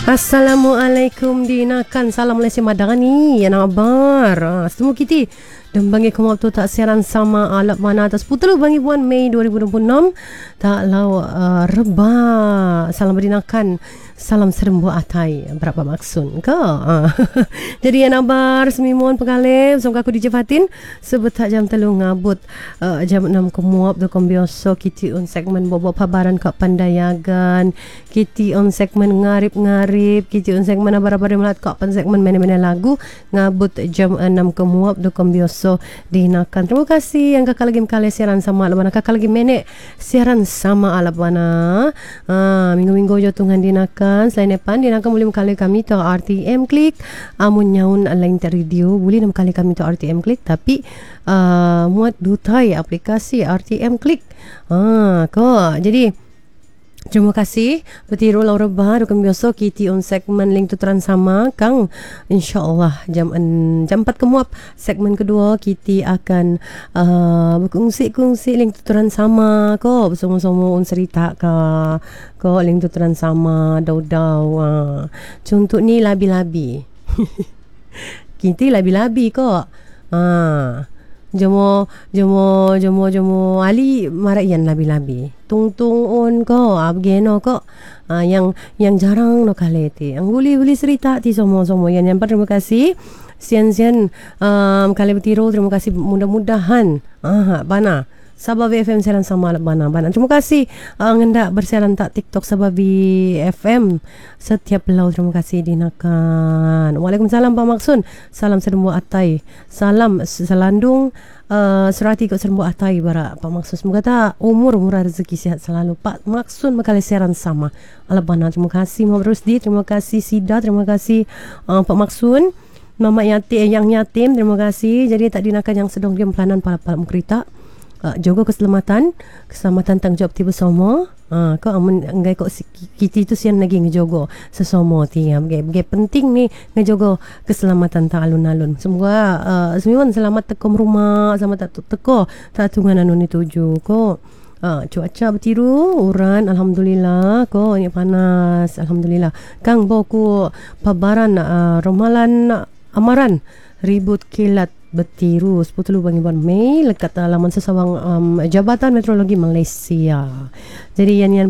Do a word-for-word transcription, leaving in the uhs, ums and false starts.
Assalamualaikum dinakan salam Malaysia Madani ya nabar. Ah, semua kita dan bangi kamu tu tak siaran sama alap mana atas putera bangi bulan Mei dua ribu dua puluh enam tak lau uh, reba salam berdinakan salam serembu atai berapa maksud ke uh. Jadi ya nabar semimuan pengalih semoga aku dijepatin sebetak jam telu ngabut uh, jam enam kemuap tu kombiaso kita on segmen bobo pabaran kat Pandayagan, kita on segmen ngarip-ngarip, kita on segmen abar-abar melat kat pan segmen mana-mana lagu ngabut jam enam kemuap tu kombiaso So dihinakan. Terima kasih yang kakak lagi mekali siaran sama alap mana. Kakak lagi menek siaran sama alap mana. Ha, minggu-minggu jotungan dinakan. Selain depan dinakan boleh mekali kami tu R T M Klik. Amun nyaun lain radio boleh mekali kami tu R T M Klik. Tapi uh, muat dutai aplikasi R T M Klik. Ha, kok. Jadi terima kasih bertiru Laura Bahar kami biasa kita on segmen link tuteran sama Kang insyaAllah jam jam empat kemuap segmen kedua kita akan uh, berkongsi-kongsi link tuteran sama ko bersama-sama on cerita ka ko link tuteran sama daw-daw uh. Contoh ni labi-labi kita labi-labi ko uh. Jemo jemo jemo jemo Ali marayan labi-labi. Tung-tung on ko abgeno ko. Ah, yang yang jarang no kaleti. Ang huli-huli cerita ti somo-somo yan yan. Terima kasih. Sian-sian um, kali bertiru terima kasih mudah-mudahan. Ah, bana. Sababi F M siaran sama bana bana. Terima kasih uh, ngendak bersiaran tak TikTok Sababi F M setiap lau terima kasih dinakan. Waalaikumsalam Pak Maksun. Salam serembu atai. Salam selandung uh, serati kau serembu atai bara Pak Maksun. Semoga tak umur murah rezeki sihat selalu. Pak Maksun bekali siaran sama. Alap bana terima kasih Muhammad Rusdi, terima kasih Sida, terima kasih uh, Pak Maksun. Mama yatim yang yatim terima kasih. Jadi tak dinakan yang sedang diam pelanan para-para mukrita. Uh, jaga keselamatan keselamatan tanggungjawab ti bersama ah uh, kau amun ngai kau kita itu sian lagi ngejogo sesama ti ngai ngai penting ni ngejogo keselamatan ta alun-alun semoga uh, semua selamat teko rumah selamat tak teko tak tungan anu ni tuju ko uh, cuaca bertiru uran alhamdulillah ko ni panas alhamdulillah Kang boku pabaran uh, ramalan amaran ribut kilat bertiru sepuluh bulan Mei lekat halaman sesawang um, Jabatan Meteorologi Malaysia. Jadi yang yang